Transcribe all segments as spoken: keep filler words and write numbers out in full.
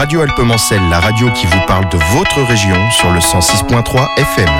Radio Alpemancelle, la radio qui vous parle de votre région sur le cent six virgule trois F M.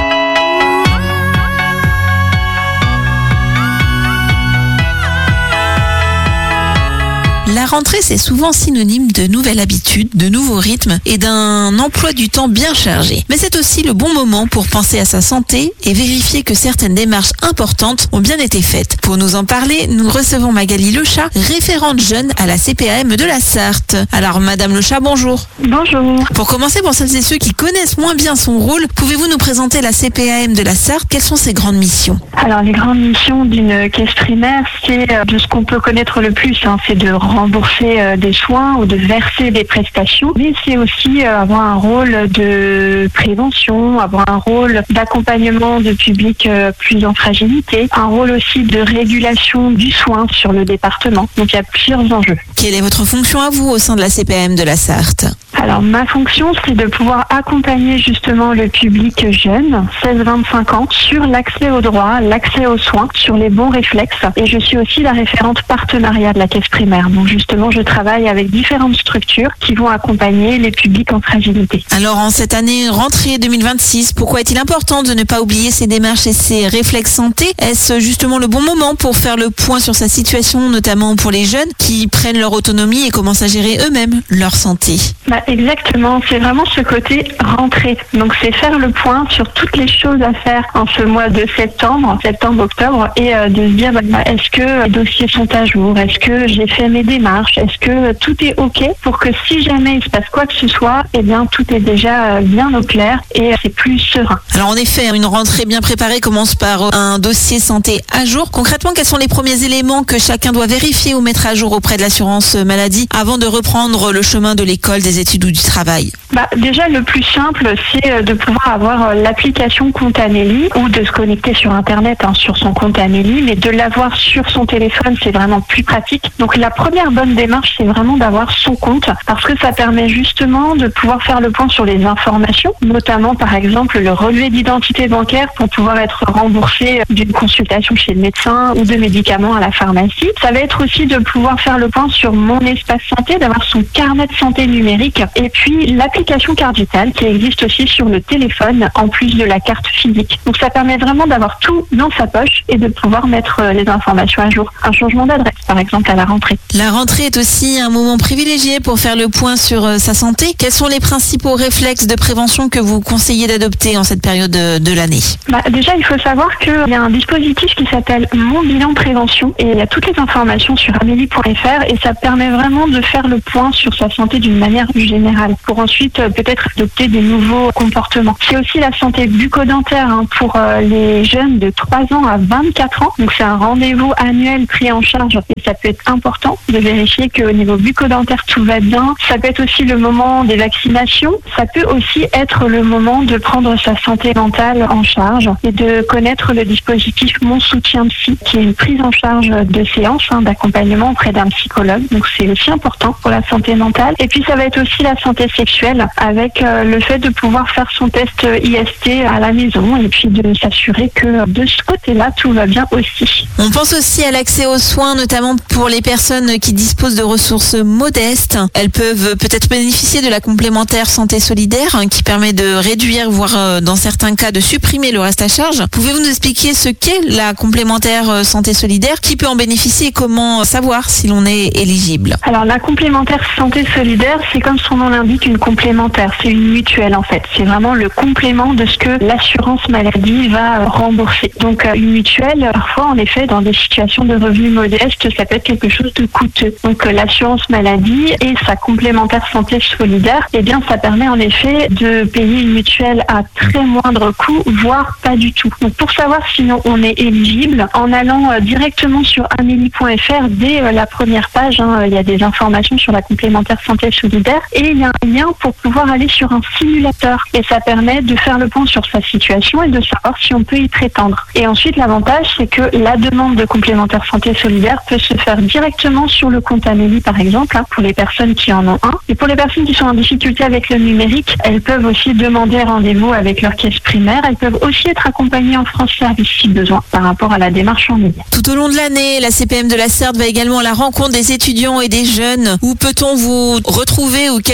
La rentrée, c'est souvent synonyme de nouvelles habitudes, de nouveaux rythmes et d'un emploi du temps bien chargé. Mais c'est aussi le bon moment pour penser à sa santé et vérifier que certaines démarches importantes ont bien été faites. Pour nous en parler, nous recevons Magali Lechat, référente jeune à la C P A M de la Sarthe. Alors, Madame Lechat, bonjour. Bonjour. Pour commencer, pour celles et ceux qui connaissent moins bien son rôle, pouvez-vous nous présenter la C P A M de la Sarthe? Quelles sont ses grandes missions? Alors, les grandes missions d'une caisse primaire, c'est de ce qu'on peut connaître le plus, hein, c'est de rembourser euh, des soins ou de verser des prestations, mais c'est aussi euh, avoir un rôle de prévention, avoir un rôle d'accompagnement de publics euh, plus en fragilité, un rôle aussi de régulation du soin sur le département. Donc il y a plusieurs enjeux. Quelle est votre fonction à vous au sein de la C P A M de la Sarthe? Alors ma fonction, c'est de pouvoir accompagner justement le public jeune, seize vingt-cinq ans, sur l'accès aux droits, l'accès aux soins, sur les bons réflexes. Et je suis aussi la référente partenariat de la caisse primaire. Donc justement, je travaille avec différentes structures qui vont accompagner les publics en fragilité. Alors en cette année rentrée deux mille vingt-six, pourquoi est-il important de ne pas oublier ces démarches et ces réflexes santé? Est-ce justement le bon moment pour faire le point sur sa situation, notamment pour les jeunes qui prennent leur autonomie et commencent à gérer eux-mêmes leur santé? Bah, exactement, c'est vraiment ce côté rentrée. Donc c'est faire le point sur toutes les choses à faire en ce mois de septembre, septembre-octobre, et euh, de se dire bah, est-ce que les dossiers sont à jour, est-ce que j'ai fait mes démarches, est-ce que tout est ok pour que si jamais il se passe quoi que ce soit, eh bien tout est déjà bien au clair et c'est plus serein. Alors en effet, une rentrée bien préparée commence par un dossier santé à jour. Concrètement, quels sont les premiers éléments que chacun doit vérifier ou mettre à jour auprès de l'assurance maladie avant de reprendre le chemin de l'école, des études ou du travail? Bah, déjà, le plus simple, c'est de pouvoir avoir l'application Compte Amélie ou de se connecter sur Internet, hein, sur son compte Amélie, mais de l'avoir sur son téléphone, c'est vraiment plus pratique. Donc la première bonne démarche, c'est vraiment d'avoir son compte parce que ça permet justement de pouvoir faire le point sur les informations, notamment par exemple le relevé d'identité bancaire pour pouvoir être remboursé d'une consultation chez le médecin ou de médicaments à la pharmacie. Ça va être aussi de pouvoir faire le point sur mon espace santé, d'avoir son carnet de santé numérique et puis l'application carte vitale qui existe aussi sur le téléphone en plus de la carte physique. Donc ça permet vraiment d'avoir tout dans sa poche et de pouvoir mettre les informations à jour. Un changement d'adresse par exemple à la rentrée. La rentrée est aussi un moment privilégié pour faire le point sur sa santé. Quels sont les principaux réflexes de prévention que vous conseillez d'adopter en cette période de, de l'année? Bah, déjà, il faut savoir qu'il y a un dispositif qui s'appelle Mon Bilan Prévention et il y a toutes les informations sur amélie point f r et ça permet vraiment de faire le point sur sa santé d'une manière générale pour ensuite euh, peut-être adopter des nouveaux comportements. C'est aussi la santé bucco-dentaire hein, pour euh, les jeunes de trois ans à vingt-quatre ans. Donc c'est un rendez-vous annuel pris en charge et ça peut être important de vérifier qu'au niveau bucco-dentaire tout va bien. Ça peut être aussi le moment des vaccinations. Ça peut aussi être le moment de prendre sa santé mentale en charge et de connaître le dispositif Mon Soutien Psy qui est une prise en charge de séance hein, d'accompagnement auprès d'un psychologue. Donc c'est aussi important pour la santé mentale. Et puis ça va être aussi la santé sexuelle avec euh, le fait de pouvoir faire son test I S T à la maison et puis de s'assurer que de ce côté-là tout va bien aussi. On pense aussi à l'accès aux soins, notamment pour les personnes qui disposent de ressources modestes. Elles peuvent peut-être bénéficier de la complémentaire santé solidaire hein, qui permet de réduire, voire euh, dans certains cas de supprimer le reste à charge. Pouvez-vous nous expliquer ce qu'est la complémentaire santé solidaire, qui peut en bénéficier et comment savoir si l'on est éligible? Alors la complémentaire santé solidaire, c'est comme son nom l'indique une complémentaire, c'est une mutuelle en fait. C'est vraiment le complément de ce que l'assurance maladie va rembourser. Donc une mutuelle, parfois en effet, dans des situations de revenus modestes, ça peut être quelque chose de coûteux. Donc l'assurance maladie et sa complémentaire santé solidaire, eh bien ça permet en effet de payer une mutuelle à très moindre coût, voire pas du tout. Donc pour savoir si on est éligible, en allant directement sur amélie point f r, dès la première page, hein, il y a des informations sur la complémentaire santé solidaire et il y a un lien pour pouvoir aller sur un simulateur et ça permet de faire le point sur sa situation et de savoir si on peut y prétendre. Et ensuite l'avantage c'est que la demande de complémentaire santé solidaire peut se faire directement sur le compte Amélie par exemple, hein, pour les personnes qui en ont un. Et pour les personnes qui sont en difficulté avec le numérique, elles peuvent aussi demander rendez-vous avec leur caisse primaire. Elles peuvent aussi être accompagnées en France Service si besoin par rapport à la démarche en ligne. Tout au long de l'année, la C P M de la Sarthe va également à la rencontre des étudiants et des jeunes. Où peut-on vous retrouver ou quel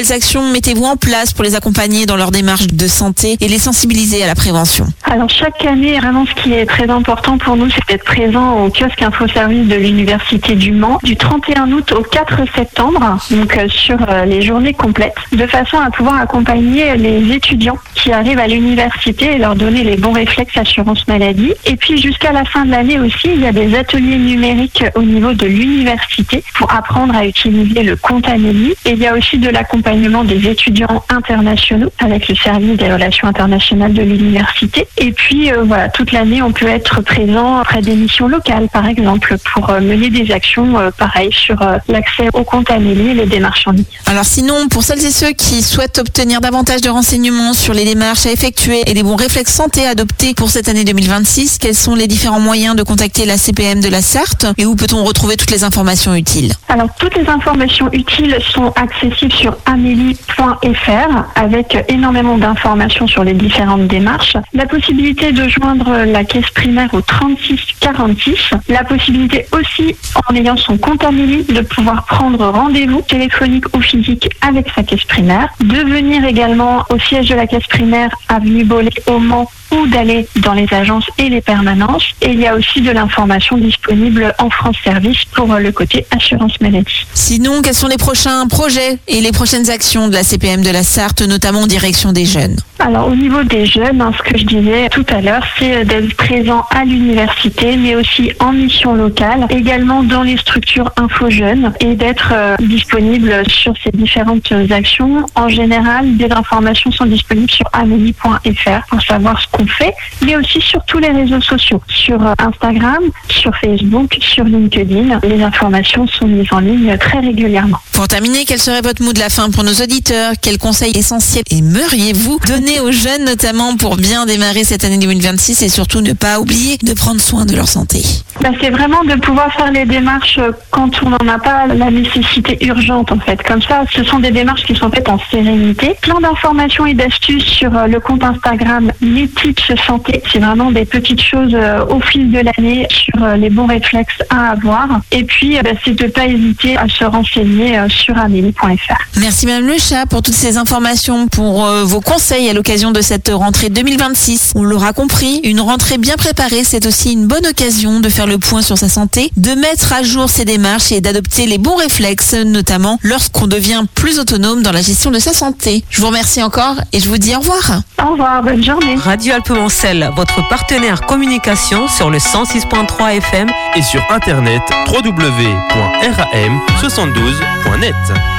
quelles actions mettez-vous en place pour les accompagner dans leur démarche de santé et les sensibiliser à la prévention? Alors chaque année, vraiment ce qui est très important pour nous, c'est d'être présent au kiosque infoservice de l'Université du Mans du trente et un août au quatre septembre, donc euh, sur euh, les journées complètes, de façon à pouvoir accompagner les étudiants qui arrivent à l'université et leur donner les bons réflexes assurance maladie. Et puis jusqu'à la fin de l'année aussi, il y a des ateliers numériques au niveau de l'université pour apprendre à utiliser le compte Amélie. Et il y a aussi de l'accompagnement des étudiants internationaux avec le service des relations internationales de l'université. Et puis euh, voilà, toute l'année, on peut être présent auprès des missions locales, par exemple, pour euh, mener des actions euh, pareilles sur euh, l'accès au compte Amélie et les démarches en ligne. Alors sinon, pour celles et ceux qui souhaitent obtenir davantage de renseignements sur les démarches à effectuer et les bons réflexes santé adoptés pour cette année deux mille vingt-six, quels sont les différents moyens de contacter la C P M de la Sarthe et où peut-on retrouver toutes les informations utiles? Alors toutes les informations utiles sont accessibles sur amélie point f r avec énormément d'informations sur les différentes démarches. La possibilité de joindre la caisse primaire au trente-six quarante-six. La possibilité aussi, en ayant son compte Amélie, de pouvoir prendre rendez-vous téléphonique ou physique avec sa caisse primaire. De venir également au siège de la caisse primaire, avenue Bollé au Mans, ou d'aller dans les agences et les permanences. Et il y a aussi de l'information disponible en France Service pour le côté assurance maladie. Sinon, quels sont les prochains projets et les prochaines actions de la C P M de la Sarthe, notamment en direction des jeunes? Alors au niveau des jeunes, hein, ce que je disais tout à l'heure, c'est d'être présent à l'université, mais aussi en mission locale, également dans les structures info-jeunes et d'être euh, disponible sur ces différentes actions. En général, des informations sont disponibles sur amélie point f r pour savoir ce qu'on fait, mais aussi sur tous les réseaux sociaux, sur Instagram, sur Facebook, sur LinkedIn. Les informations sont mises en ligne très régulièrement. Pour terminer, quel serait votre mot de la fin pour nos auditeurs? Quels conseils essentiels aimeriez-vous donner aux jeunes, notamment pour bien démarrer cette année deux mille vingt-six et surtout ne pas oublier de prendre soin de leur santé? Bah, c'est vraiment de pouvoir faire les démarches quand on n'en a pas la nécessité urgente en fait. Comme ça, ce sont des démarches qui sont faites en sérénité. Plein d'informations et d'astuces sur le compte Instagram Les Tips Santé. C'est vraiment des petites choses au fil de l'année sur les bons réflexes à avoir. Et puis, bah, c'est de ne pas hésiter à se renseigner sur amélie point f r. Merci Madame Le Chat pour toutes ces informations, pour euh, vos conseils à l'occasion de cette rentrée deux mille vingt-six. On l'aura compris, une rentrée bien préparée, c'est aussi une bonne occasion de faire le point sur sa santé, de mettre à jour ses démarches et d'adopter les bons réflexes, notamment lorsqu'on devient plus autonome dans la gestion de sa santé. Je vous remercie encore et je vous dis au revoir. Au revoir, bonne journée. Radio Alpemancel, votre partenaire communication sur le cent six point trois F M et sur internet w w w point ram soixante-douze point net.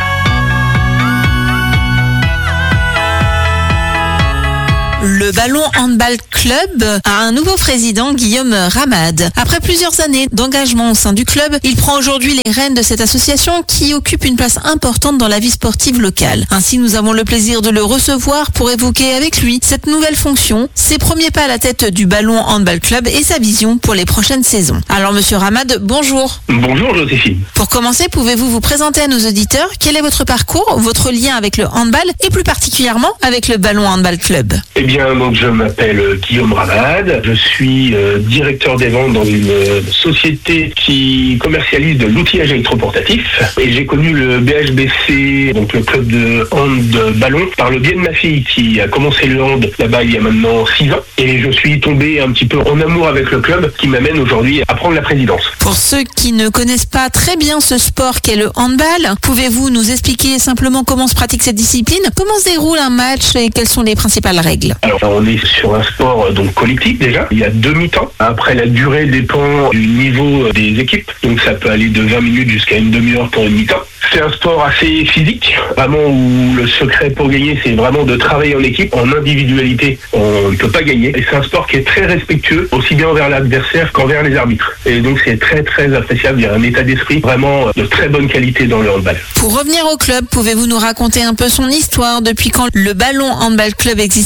Le Ballon Handball Club a un nouveau président, Guillaume Ramade. Après plusieurs années d'engagement au sein du club, il prend aujourd'hui les rênes de cette association qui occupe une place importante dans la vie sportive locale. Ainsi, nous avons le plaisir de le recevoir pour évoquer avec lui cette nouvelle fonction, ses premiers pas à la tête du Ballon Handball Club et sa vision pour les prochaines saisons. Alors, Monsieur Ramade, bonjour. Bonjour, Joséphine. Pour commencer, pouvez-vous vous présenter à nos auditeurs? Quel est votre parcours, votre lien avec le handball et plus particulièrement avec le Ballon Handball Club? Eh bien, donc, je m'appelle Guillaume Ramade. Je suis euh, directeur des ventes dans une euh, société qui commercialise de l'outillage électroportatif. Et j'ai connu le B H B C, donc le club de hand de ballon, par le biais de ma fille qui a commencé le hand là-bas il y a maintenant six ans. Et je suis tombé un petit peu en amour avec le club qui m'amène aujourd'hui à prendre la présidence. Pour ceux qui ne connaissent pas très bien ce sport qu'est le handball, pouvez-vous nous expliquer simplement comment se pratique cette discipline? Comment se déroule un match et quelles sont les principales règles? Alors, on est sur un sport donc collectif déjà. Il y a deux mi-temps. Après, la durée dépend du niveau des équipes. Donc ça peut aller de vingt minutes jusqu'à une demi-heure pour une mi-temps. C'est un sport assez physique, vraiment où le secret pour gagner, c'est vraiment de travailler en équipe. En individualité, on ne peut pas gagner. Et c'est un sport qui est très respectueux, aussi bien envers l'adversaire qu'envers les arbitres. Et donc c'est très très appréciable. Il y a un état d'esprit vraiment de très bonne qualité dans le handball. Pour revenir au club, pouvez-vous nous raconter un peu son histoire? Depuis quand le Ballon Handball Club existe-t-il?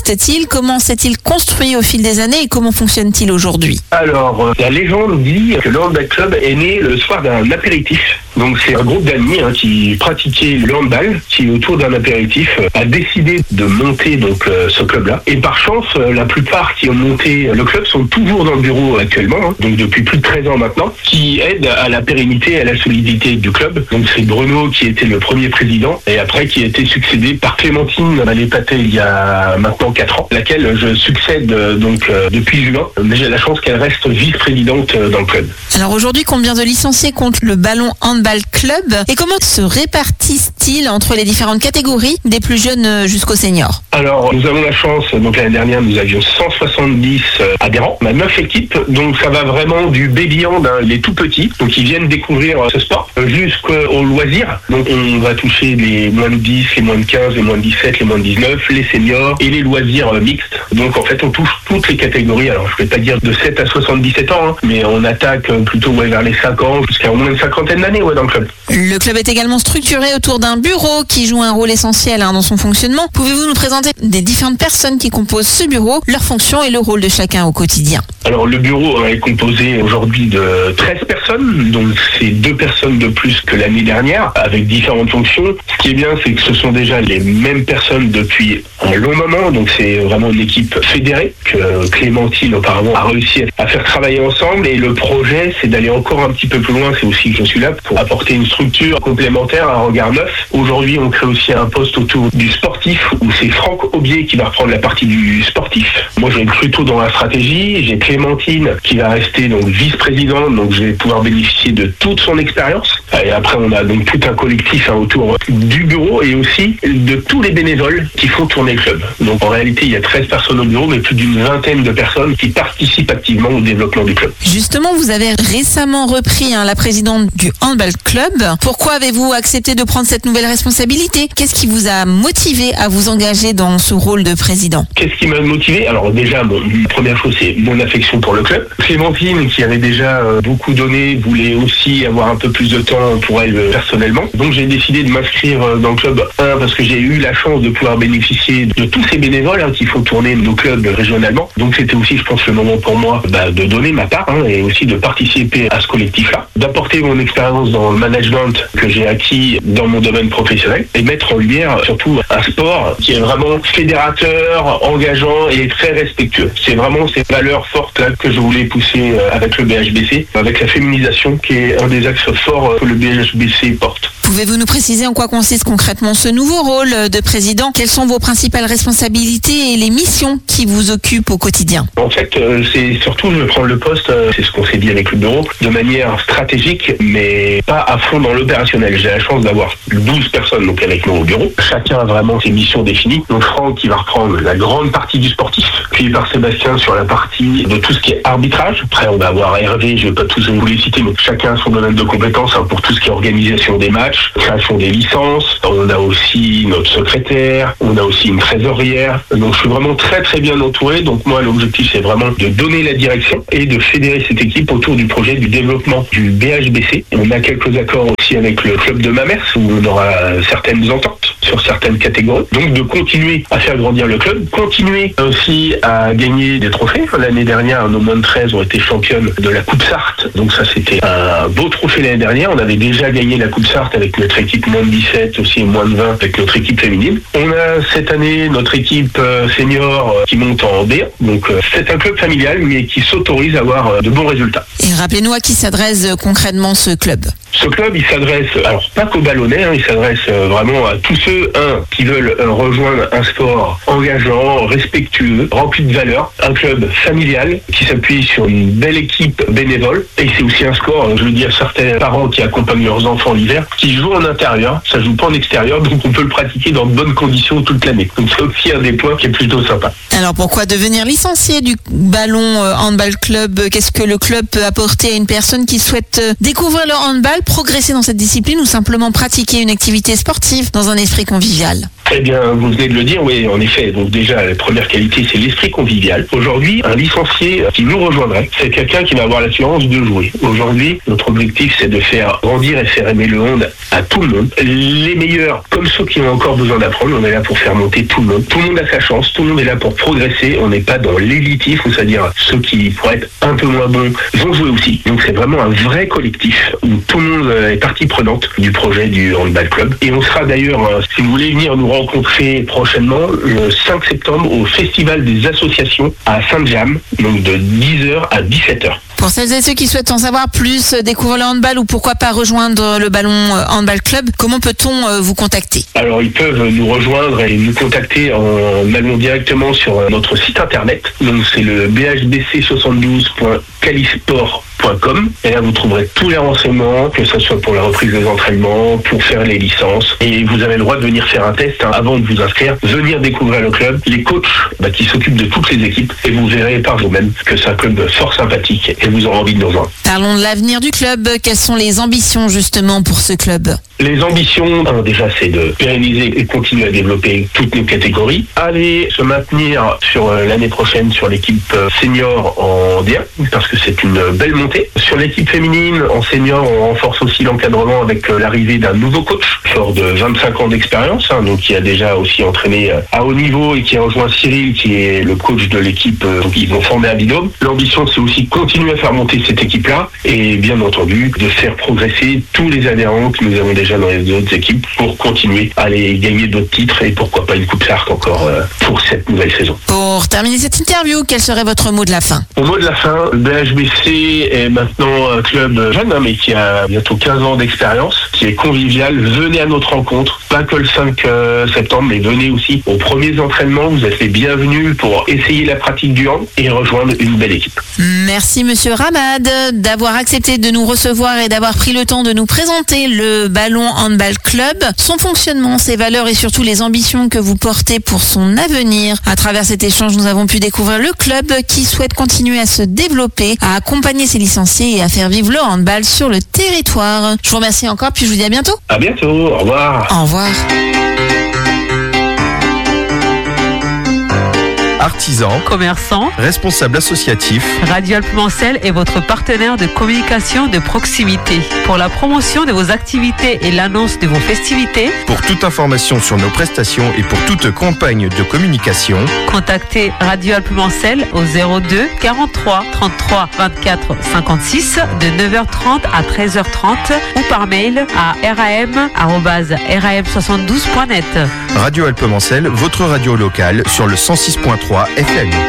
comment s'est-il construit au fil des années et comment fonctionne-t-il aujourd'hui? Alors, la légende dit que le handball club est né le soir d'un apéritif. Donc c'est un groupe d'amis hein, qui pratiquait le handball, qui autour d'un apéritif a décidé de monter donc euh, ce club-là. Et par chance, euh, la plupart qui ont monté le club sont toujours dans le bureau actuellement, hein, donc depuis plus de treize ans maintenant, qui aident à la pérennité et à la solidité du club. Donc c'est Bruno qui était le premier président et après qui a été succédé par Clémentine Malépaté il y a maintenant quatre ans, laquelle je succède euh, donc euh, depuis juin. Mais j'ai la chance qu'elle reste vice-présidente euh, dans le club. Alors aujourd'hui, combien de licenciés compte le ballon handball club et comment se répartissent-ils entre les différentes catégories des plus jeunes jusqu'aux seniors? Alors nous avons la chance, donc l'année dernière nous avions cent soixante-dix adhérents, on a neuf équipes, donc ça va vraiment du baby hand, hein, les tout petits, donc ils viennent découvrir ce sport, jusqu'au loisir. Donc on va toucher les moins de dix, les moins de quinze, les moins de dix-sept, les moins de dix-neuf, les seniors et les loisirs mixtes. Donc en fait on touche toutes les catégories, alors je ne vais pas dire de sept à soixante-dix-sept ans, hein, mais on attaque plutôt ouais, vers les cinq ans jusqu'à au moins une cinquantaine d'années ouais, dans le club. Le club est également structuré autour d'un bureau qui joue un rôle essentiel hein, dans son fonctionnement. Pouvez-vous nous présenter des différentes personnes qui composent ce bureau, leurs fonctions et le rôle de chacun au quotidien? Alors le bureau est composé aujourd'hui de treize personnes, donc c'est deux personnes de plus que l'année dernière, avec différentes fonctions. Ce qui est bien, c'est que ce sont déjà les mêmes personnes depuis un long moment, donc c'est vraiment une équipe fédérée que Clémentine auparavant a réussi à faire travailler ensemble et le projet c'est d'aller encore un petit peu plus loin, c'est aussi que je suis là pour apporter une structure complémentaire, un regard neuf. Aujourd'hui on crée aussi un poste autour du sportif où c'est Franck Aubier qui va reprendre la partie du sportif. Moi j'ai plutôt dans la stratégie, j'ai Clémentine qui va rester donc vice-présidente, donc je vais pouvoir bénéficier de toute son expérience. Et après on a donc tout un collectif hein, autour du bureau et aussi de tous les bénévoles qui font tourner le club. Donc en réalité il y a treize personnes au bureau mais plus d'une vingtaine de personnes qui participent activement au développement du club. Justement vous avez récemment repris hein, la présidente du handball club. Pourquoi avez-vous accepté de prendre cette nouvelle responsabilité? Qu'est-ce qui vous a motivé à vous engager dans ce rôle de président? Qu'est-ce qui m'a motivé? Alors déjà, bon, la première chose, c'est mon affection pour le club. Clémentine, qui avait déjà euh, beaucoup donné, voulait aussi avoir un peu plus de temps pour elle euh, personnellement. Donc j'ai décidé de m'inscrire euh, dans le club, un, parce que j'ai eu la chance de pouvoir bénéficier de tous ces bénévoles hein, qui font tourner nos clubs régionalement. Donc c'était aussi, je pense, le moment pour moi bah, de donner ma part hein, et aussi de participer à ce collectif-là, d'apporter mon expérience dans le management que j'ai acquis dans mon domaine professionnel et mettre en lumière surtout un sport qui est vraiment fédérateur, engageant et très respectueux. C'est vraiment ces valeurs fortes là, que je voulais pousser avec le B H B C, avec la féminisation qui est un des axes forts que le B H B C porte. Pouvez-vous nous préciser en quoi consiste concrètement ce nouveau rôle de président? Quelles sont vos principales responsabilités et les missions qui vous occupent au quotidien? En fait, c'est surtout, je vais prendre le poste, c'est ce qu'on s'est dit avec le bureau, de manière stratégique, mais pas à fond dans l'opérationnel. J'ai la chance d'avoir douze personnes donc avec moi au bureau. Chacun a vraiment ses missions définies. Donc Franck qui va reprendre la grande partie du sportif, puis par Sébastien sur la partie de tout ce qui est arbitrage. Après, on va avoir Hervé, je ne vais pas tous vous les citer, mais chacun a son domaine de compétences hein, pour tout ce qui est organisation des matchs, création des licences. On a aussi notre secrétaire, on a aussi une trésorière. Donc je suis vraiment très très bien entouré. Donc moi, l'objectif, c'est vraiment de donner la direction et de fédérer cette équipe autour du projet du développement du B H B C. On a quelques accords aussi avec le club de Mamers où on aura certaines ententes sur certaines catégories. Donc de continuer à faire grandir le club, continuer aussi à gagner des trophées. L'année dernière, nos moins de treize ont été championnes de la Coupe Sarthe. Donc ça, c'était un beau trophée l'année dernière. On avait déjà gagné la Coupe Sarthe avec notre équipe moins de dix-sept, aussi moins de vingt avec notre équipe féminine. On a cette année notre équipe senior qui monte en B. Donc c'est un club familial mais qui s'autorise à avoir de bons résultats. Et rappelez-nous à qui s'adresse concrètement ce club? Ce club, il s'adresse, alors pas qu'aux ballonnais, hein, il s'adresse vraiment à tous ceux, un, qui veulent euh, rejoindre un sport engageant, respectueux, rempli de valeurs, un club familial qui s'appuie sur une belle équipe bénévole. Et c'est aussi un sport, je veux dire, certains parents qui accompagnent leurs enfants l'hiver, qui jouent en intérieur, ça joue pas en extérieur, donc on peut le pratiquer dans de bonnes conditions toute l'année. Donc c'est aussi un des points qui est plutôt sympa. Alors pourquoi devenir licencié du ballon handball club? Qu'est-ce que le club peut apporter à une personne qui souhaite découvrir le handball, progresser dans cette discipline ou simplement pratiquer une activité sportive dans un esprit convivial? Eh bien, vous venez de le dire, oui, en effet. Donc déjà, la première qualité, c'est l'esprit convivial. Aujourd'hui, un licencié qui nous rejoindrait, c'est quelqu'un qui va avoir l'assurance de jouer. Aujourd'hui, notre objectif, c'est de faire grandir et faire aimer le hand à tout le monde. Les meilleurs, comme ceux qui ont encore besoin d'apprendre, on est là pour faire monter tout le monde. Tout le monde a sa chance, tout le monde est là pour progresser. On n'est pas dans l'élitisme, c'est-à-dire ceux qui pourraient être un peu moins bons vont jouer aussi. Donc c'est vraiment un vrai collectif où tout le monde est partie prenante du projet du handball club. Et on sera d'ailleurs, si vous voulez venir nous rencontrer prochainement, le cinq septembre au Festival des associations à Saint-James, donc de dix heures à dix-sept heures. Pour celles et ceux qui souhaitent en savoir plus, découvrir le handball ou pourquoi pas rejoindre le Ballon Handball Club, comment peut-on vous contacter ? Alors ils peuvent nous rejoindre et nous contacter en allant directement sur notre site internet. Donc c'est le b h b c soixante-douze point calisport point com et là vous trouverez tous les renseignements, que ce soit pour la reprise des entraînements, pour faire les licences, et vous avez le droit de venir faire un test hein, avant de vous inscrire, venir découvrir le club, les coachs bah, qui s'occupent de toutes les équipes, et vous verrez par vous-même que c'est un club fort sympathique et vous aurez envie de nous rejoindre. Parlons de l'avenir du club. Quelles sont les ambitions justement pour ce club ? Les ambitions, hein, déjà, c'est de pérenniser et continuer à développer toutes nos catégories. Aller se maintenir sur euh, l'année prochaine sur l'équipe euh, senior en D un, parce que c'est une belle montée. Sur l'équipe féminine, en senior, on renforce aussi l'encadrement avec euh, l'arrivée d'un nouveau coach, fort de vingt-cinq ans d'expérience, hein, donc qui a déjà aussi entraîné euh, à haut niveau et qui a rejoint Cyril, qui est le coach de l'équipe. Euh, donc ils vont former un binôme. L'ambition, c'est aussi continuer à faire monter cette équipe-là et bien entendu de faire progresser tous les adhérents que nous avons déjà dans les autres équipes pour continuer à aller gagner d'autres titres et pourquoi pas une Coupe Sark encore euh, pour cette nouvelle saison. Pour terminer cette interview, quel serait votre mot de la fin ? Au mot de la fin, le B H B C est maintenant un club jeune hein, mais qui a bientôt quinze ans d'expérience, qui est convivial. Venez à notre rencontre, pas que le cinq septembre, mais venez aussi aux premiers entraînements. Vous êtes les bienvenus pour essayer la pratique du hand et rejoindre une belle équipe. Merci Monsieur Ramad d'avoir accepté de nous recevoir et d'avoir pris le temps de nous présenter le Ballon Handball Club, son fonctionnement, ses valeurs et surtout les ambitions que vous portez pour son avenir. À travers cet échange, nous avons pu découvrir le club qui souhaite continuer à se développer, à accompagner ses licenciés et à faire vivre le handball sur le territoire. Je vous remercie encore, puis je vous dis à bientôt. À bientôt, au revoir. Au revoir. Artisans, Commerçants, responsables associatifs, Radio Alpes-Mancel est votre partenaire de communication de proximité. Pour la promotion de vos activités et l'annonce de vos festivités, pour toute information sur nos prestations et pour toute campagne de communication, contactez Radio Alpes-Mancel au zéro deux quarante-trois trente-trois vingt-quatre cinquante-six de neuf heures trente à treize heures trente ou par mail à ram arobase ram soixante-douze point net. Radio Alpes-Mancel, votre radio locale sur le cent six point trois F M.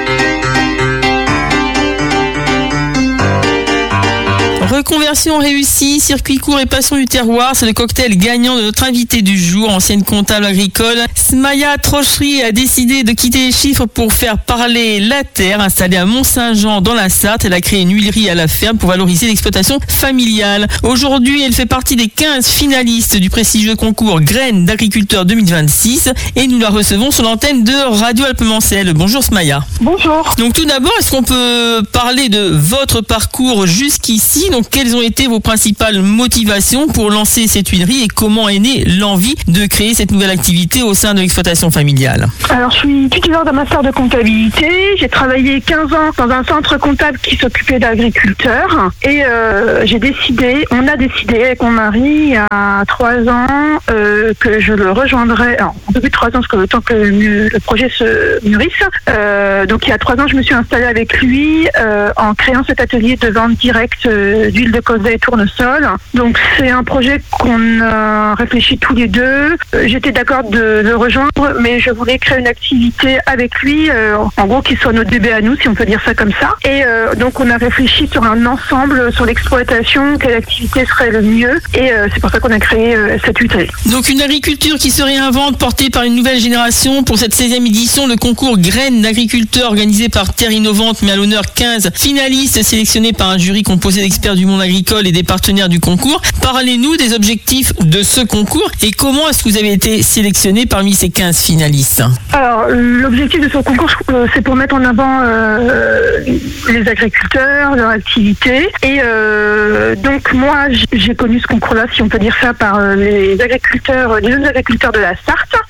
Reconversion réussie, circuit court et passion du terroir, c'est le cocktail gagnant de notre invité du jour, ancienne comptable agricole. Smaya Trochery a décidé de quitter les chiffres pour faire parler la terre. Installée à Mont-Saint-Jean dans la Sarthe, elle a créé une huilerie à la ferme pour valoriser l'exploitation familiale. Aujourd'hui, elle fait partie des quinze finalistes du prestigieux concours Graines d'agriculteurs deux mille vingt-six et nous la recevons sur l'antenne de Radio Alpes-Mancel. Bonjour Smaya. Bonjour. Donc tout d'abord, est-ce qu'on peut parler de votre parcours jusqu'ici ? Donc, quelles ont été vos principales motivations pour lancer cette huilerie et comment est née l'envie de créer cette nouvelle activité au sein de l'exploitation familiale ? Alors, je suis titulaire d'un master de comptabilité. J'ai travaillé quinze ans dans un centre comptable qui s'occupait d'agriculteurs. Et euh, j'ai décidé, on a décidé avec mon mari, il y a trois ans, euh, que je le rejoindrais. Alors, un peu plus de trois ans, parce que le temps que le, le projet se mûrisse. Euh, donc, il y a trois ans, je me suis installée avec lui euh, en créant cet atelier de vente directe euh, d'huile de colza et tournesol. Donc c'est un projet qu'on a réfléchi tous les deux. Euh, j'étais d'accord de le rejoindre, mais je voulais créer une activité avec lui, euh, en gros qu'il soit notre bébé à nous, si on peut dire ça comme ça. Et euh, donc on a réfléchi sur un ensemble, sur l'exploitation, quelle activité serait le mieux. Et euh, c'est pour ça qu'on a créé euh, cette huilerie. Donc une agriculture qui se réinvente, portée par une nouvelle génération pour cette seizième édition, le concours Graines d'agriculteurs organisé par Terre Innovante, met à l'honneur quinze finalistes sélectionnés par un jury composé d'experts du monde agricole et des partenaires du concours. Parlez-nous des objectifs de ce concours et comment est-ce que vous avez été sélectionné parmi ces quinze finalistes ? Alors, l'objectif de ce concours, euh, c'est pour mettre en avant euh, les agriculteurs, leur activité. Et euh, donc, moi, j'ai connu ce concours-là, si on peut dire ça, par les agriculteurs, les jeunes agriculteurs de la Sarthe.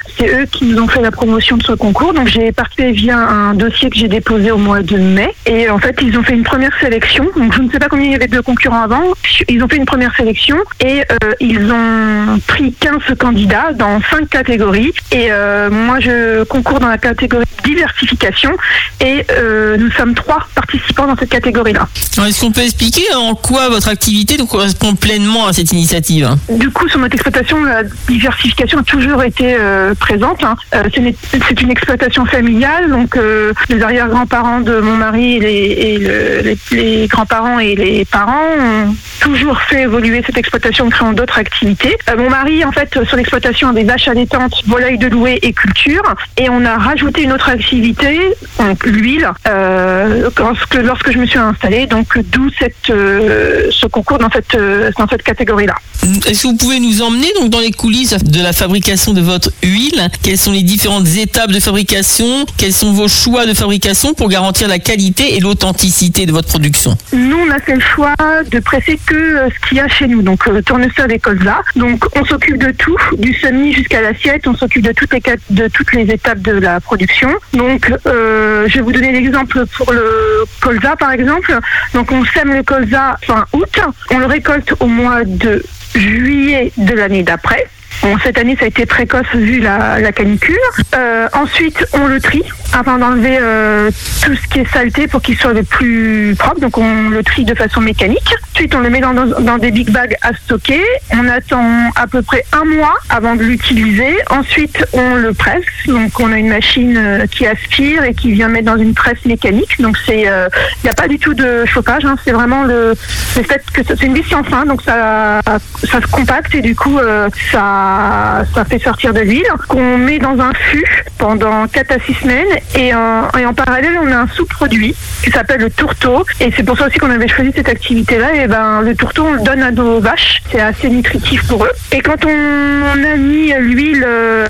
C'est eux qui nous ont fait la promotion de ce concours. Donc j'ai participé via un dossier que j'ai déposé au mois de mai. Et en fait, ils ont fait une première sélection. Donc je ne sais pas combien il y avait de concurrents avant. Ils ont fait une première sélection et euh, ils ont pris quinze candidats dans cinq catégories. Et euh, moi, je concours dans la catégorie diversification. Et euh, nous sommes trois participants dans cette catégorie-là. Alors, est-ce qu'on peut expliquer en quoi votre activité correspond pleinement à cette initiative ? Du coup, sur notre exploitation, la diversification a toujours été euh, présente. Hein. Euh, c'est, une, c'est une exploitation familiale, donc euh, les arrière-grands-parents de mon mari et, les, et le, les, les grands-parents et les parents ont toujours fait évoluer cette exploitation en créant d'autres activités. Euh, mon mari, en fait, sur l'exploitation, a des vaches allaitantes, volailles de louée et culture. Et on a rajouté une autre activité, donc l'huile, euh, lorsque, lorsque je me suis installée. Donc d'où cette, euh, ce concours dans cette, euh, dans cette catégorie-là. Est-ce que vous pouvez nous emmener donc dans les coulisses de la fabrication de votre huile ? Quelles sont les différentes étapes de fabrication ? Quels sont vos choix de fabrication pour garantir la qualité et l'authenticité de votre production ? Nous, on a fait le choix de presser que euh, ce qu'il y a chez nous, donc euh, tournesol et colza. Donc on s'occupe de tout, du semis jusqu'à l'assiette, on s'occupe de toutes les, de toutes les étapes de la production. Donc euh, je vais vous donner l'exemple pour le colza par exemple. Donc on sème le colza fin août, on le récolte au mois de juillet de l'année d'après. Bon, cette année, ça a été précoce vu la, la canicule. Euh, ensuite, on le trie afin d'enlever euh, tout ce qui est saleté pour qu'il soit le plus propre. Donc, on le trie de façon mécanique. Ensuite, on le met dans, dans des big bags à stocker. On attend à peu près un mois avant de l'utiliser. Ensuite, on le presse. Donc, on a une machine qui aspire et qui vient mettre dans une presse mécanique. Donc, c'est, il euh, n'y a pas du tout de chauffage. Hein. C'est vraiment le, le fait que c'est une vis sans fin. Donc, ça, ça se compacte et du coup, euh, ça ça fait sortir de l'huile qu'on met dans un fût pendant quatre à six semaines et en, et en parallèle on a un sous-produit qui s'appelle le tourteau et c'est pour ça aussi qu'on avait choisi cette activité-là. Et ben le tourteau on le donne à nos vaches, c'est assez nutritif pour eux. Et quand on, on a mis l'huile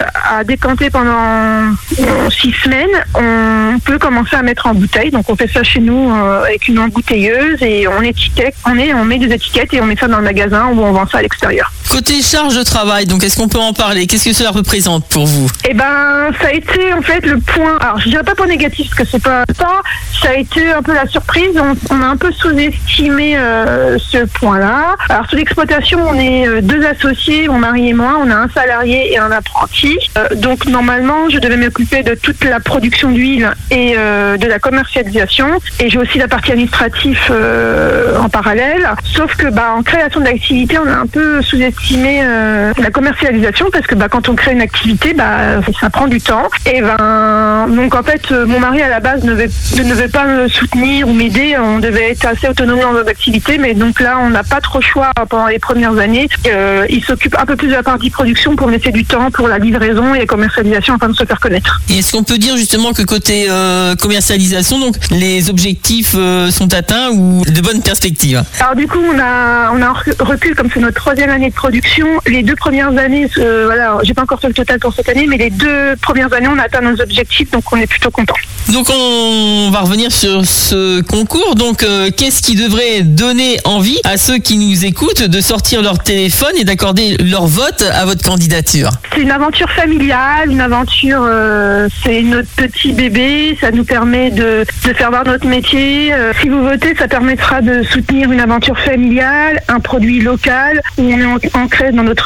à décanter pendant six semaines, on peut commencer à mettre en bouteille. Donc on fait ça chez nous avec une embouteilleuse et on étiquette, on, est, on met des étiquettes et on met ça dans le magasin ou on vend ça à l'extérieur. Côté charge de travail, donc est-ce qu'on peut en parler ? Qu'est-ce que cela représente pour vous ? Eh ben, ça a été en fait le point. Alors, je dirais pas point négatif parce que c'est pas ça. Ça a été un peu la surprise. On, on a un peu sous-estimé euh, ce point-là. Alors, sur l'exploitation, on est euh, deux associés, mon mari et moi. On a un salarié et un apprenti. Euh, donc, normalement, je devais m'occuper de toute la production d'huile et euh, de la commercialisation. Et j'ai aussi la partie administrative euh, en parallèle. Sauf que, bah, en création d'activité, on a un peu sous-estimé euh, la commercialisation parce que bah, quand on crée une activité, bah, ça prend du temps. Et ben, donc en fait, mon mari à la base ne devait, ne devait pas me soutenir ou m'aider. On devait être assez autonome dans nos activités, mais donc là, on n'a pas trop le choix pendant les premières années. Euh, il s'occupe un peu plus de la partie production pour laisser du temps pour la livraison et la commercialisation afin de se faire connaître. Et est-ce qu'on peut dire justement que côté euh, commercialisation, donc les objectifs euh, sont atteints ou de bonnes perspectives ? Alors du coup, on a on a un recul comme c'est notre troisième année de production. Les deux premières années, euh, voilà, j'ai pas encore fait le total pour cette année, mais les deux premières années, on a atteint nos objectifs, donc on est plutôt content. Donc on va revenir sur ce concours. Donc euh, qu'est-ce qui devrait donner envie à ceux qui nous écoutent de sortir leur téléphone et d'accorder leur vote à votre candidature ? C'est une aventure familiale, une aventure, euh, c'est notre petit bébé, ça nous permet de, de faire voir notre métier. Euh, si vous votez, ça permettra de soutenir une aventure familiale, un produit local où on est ancré dans notre